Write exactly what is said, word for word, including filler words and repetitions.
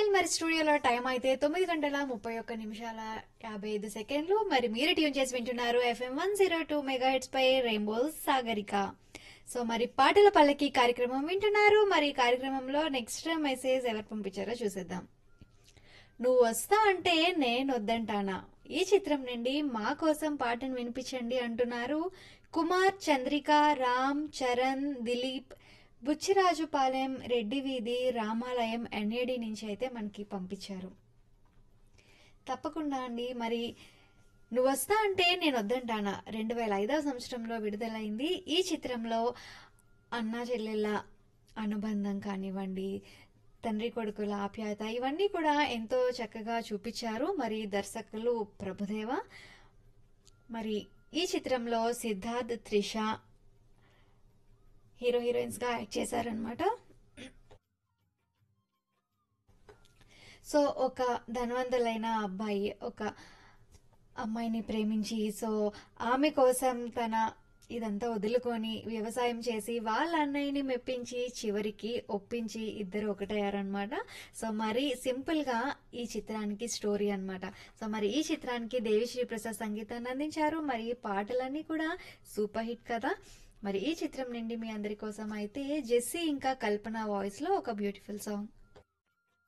And మరి స్టూడియోలో time అయితే తొమ్మిది గంటల ముప్పై ఒక్క నిమిషాల యాభై ఐదు సెకండ్లు. మరి మీరు ట్యూన్ చేసి వింటున్నారు FM one zero two mega heads పై రెయిన్బో సాగరిక. సో మరి పాటల పల్లకి కార్యక్రమం వింటున్నారు. మరి ఈ కార్యక్రమంలో నెక్స్ట్ మెసేజ్ ఎవరు పంపించారో చూసేద్దాం. నువ్వు వస్తా అంటే నేను వద్దంటానా, ఈ చిత్రం నుండి మా కోసం పాటను వినిపించండి అంటున్నారు కుమార్, చంద్రిక, రామ్ చరణ్, దిలీప్, బుచ్చిరాజుపాలెం, రెడ్డి వీధి, రామాలయం, ఎన్ఏడి నుంచి అయితే మనకి పంపించారు. తప్పకుండా అండి. మరి నువ్వు వస్తా అంటే నేను వద్దంటానా రెండు వేల ఐదవ సంవత్సరంలో విడుదలైంది. ఈ చిత్రంలో అన్నా చెల్లెళ్ళ అనుబంధం కానివ్వండి, తండ్రి కొడుకుల ఆప్యాయత, ఇవన్నీ కూడా ఎంతో చక్కగా చూపించారు మరి దర్శకులు ప్రభుదేవ. మరి ఈ చిత్రంలో సిద్ధార్థ్, త్రిష హీరో హీరోయిన్స్ గా యాక్ట్ చేశారనమాట. సో ఒక ధనవంతులైన అబ్బాయి ఒక అమ్మాయిని ప్రేమించి, సో ఆమె కోసం తన ఇదంతా వదులుకొని వ్యవసాయం చేసి వాళ్ళ అన్నయ్యని మెప్పించి చివరికి ఒప్పించి ఇద్దరు ఒకటయ్యారనమాట. సో మరి సింపుల్ గా ఈ చిత్రానికి స్టోరీ అన్నమాట. సో మరి ఈ చిత్రానికి దేవిశ్రీ ప్రసాద్ సంగీతాన్ని అందించారు. మరి ఈ పాటలన్నీ కూడా సూపర్ హిట్ కదా. మరి ఈ చిత్రం నుండి మీ అందరి కోసం అయితే జెస్సీ ఇంకా కల్పన వాయిస్ లో ఒక బ్యూటిఫుల్ సాంగ్.